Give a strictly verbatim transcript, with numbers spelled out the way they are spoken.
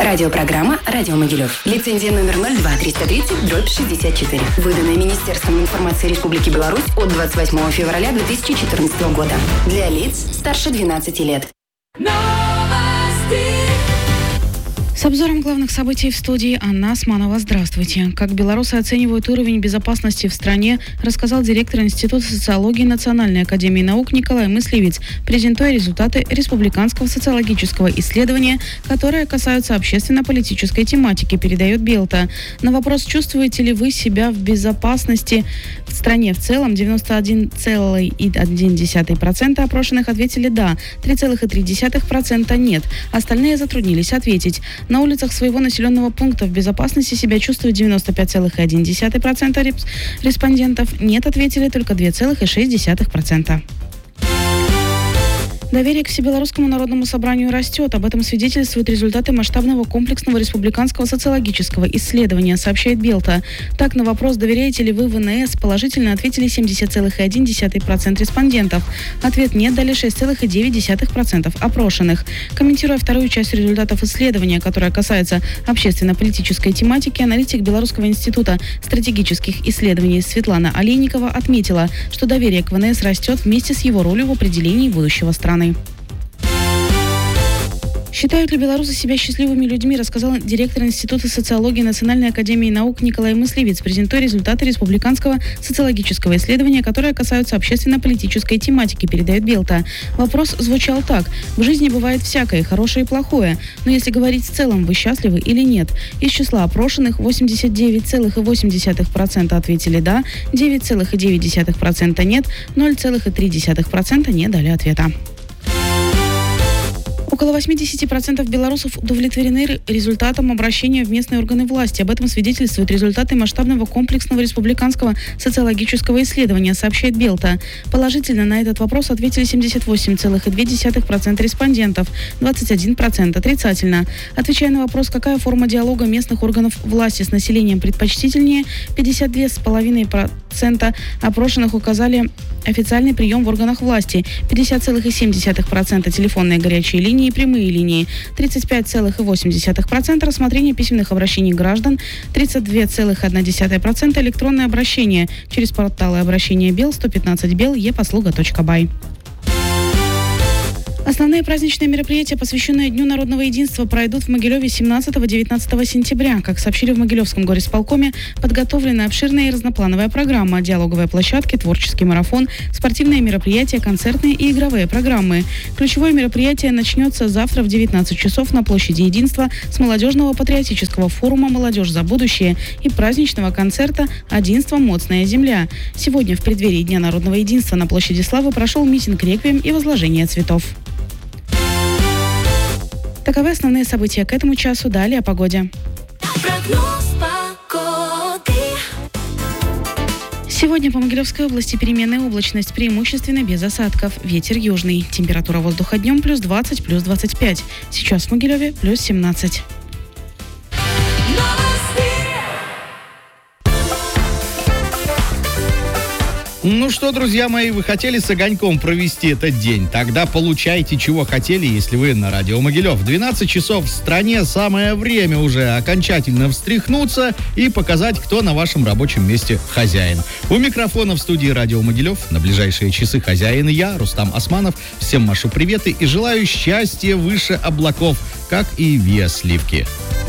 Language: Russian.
Радиопрограмма «Радио Могилев». Лицензия номер ноль два триста тридцать шестьдесят четыре. Выданная Министерством информации Республики Беларусь от двадцать восьмого февраля две тысячи четырнадцатого года. Для лиц старше двенадцати лет. С обзором главных событий в студии Анна Османова. Здравствуйте. Как белорусы оценивают уровень безопасности в стране, рассказал директор Института социологии Национальной академии наук Николай Мыслевец, презентуя результаты республиканского социологического исследования, которые касаются общественно-политической тематики, передает Белта. На вопрос, чувствуете ли вы себя в безопасности в стране в целом, девяносто один целых одна десятая процента опрошенных ответили «да», три целых три десятых процента «нет». Остальные затруднились ответить. На улицах своего населенного пункта в безопасности себя чувствуют девяносто пять целых одна десятая процента респондентов. Нет, ответили только два целых шесть десятых процента. Доверие к Всебелорусскому народному собранию растет. Об этом свидетельствуют результаты масштабного комплексного республиканского социологического исследования, сообщает Белта. Так, на вопрос, доверяете ли вы ВНС, положительно ответили семьдесят целых одна десятая процента респондентов. Ответ «нет» дали шесть целых девять десятых процента опрошенных. Комментируя вторую часть результатов исследования, которая касается общественно-политической тематики, аналитик Белорусского института стратегических исследований Светлана Олейникова отметила, что доверие к ВНС растет вместе с его ролью в определении будущего страны. Считают ли белорусы себя счастливыми людьми, рассказал директор Института социологии Национальной академии наук Николай Мыслевец, презентуя результаты республиканского социологического исследования, которые касаются общественно-политической тематики, передает Белта. Вопрос звучал так. В жизни бывает всякое, хорошее и плохое. Но если говорить в целом, вы счастливы или нет? Из числа опрошенных восемьдесят девять целых восемь десятых процента ответили «да», девять целых девять десятых процента «нет», ноль целых три десятых процента не дали ответа. Около восемьдесят процентов белорусов удовлетворены результатом обращения в местные органы власти. Об этом свидетельствуют результаты масштабного комплексного республиканского социологического исследования, сообщает Белта. Положительно на этот вопрос ответили семьдесят восемь целых две десятых процента респондентов, двадцать один процент отрицательно. Отвечая на вопрос, какая форма диалога местных органов власти с населением предпочтительнее, пятьдесят два целых пять десятых процента опрошенных указали официальный прием в органах власти, пятьдесят целых семь десятых процента телефонные горячие линии и прямые линии, тридцать пять целых восемь десятых процента рассмотрение письменных обращений граждан, тридцать два целых одна десятая процента электронное обращение через порталы обращения Бел, сто пятнадцать Бел, e-послуга точка бай. Основные праздничные мероприятия, посвященные Дню народного единства, пройдут в Могилеве семнадцатого-девятнадцатого сентября. Как сообщили в Могилевском горисполкоме, подготовлена обширная и разноплановая программа, диалоговые площадки, творческий марафон, спортивные мероприятия, концертные и игровые программы. Ключевое мероприятие начнется завтра в девятнадцать часов на площади Единства с молодежного патриотического форума «Молодежь за будущее» и праздничного концерта «Одинство. Моцная земля». Сегодня в преддверии Дня народного единства на площади Славы прошел митинг-реквием и возложение цветов. Таковы основные события к этому часу. Далее о погоде. Прогноз погоды. Сегодня по Могилевской области переменная облачность, преимущественно без осадков. Ветер южный. Температура воздуха днем плюс двадцать, плюс двадцать пять. Сейчас в Могилеве плюс семнадцать. Ну что, друзья мои, вы хотели с огоньком провести этот день? Тогда получайте, чего хотели, если вы на радио Могилев. двенадцать часов в стране, самое время уже окончательно встряхнуться и показать, кто на вашем рабочем месте хозяин. У микрофона в студии радио Могилев на ближайшие часы хозяин я, Рустам Османов. Всем машу приветы и желаю счастья выше облаков, как и Виа Сливки.